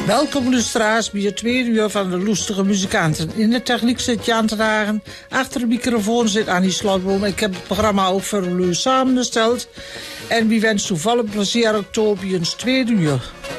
Welkom luisteraars bij het tweede uur van de Loestige Muzikanten. In de techniek zit Jan te Dagen. Achter de microfoon zit Annie Slotboom. Ik heb het programma ook voor u samengesteld. En wie wenst toevallig plezier oktober in het tweede uur.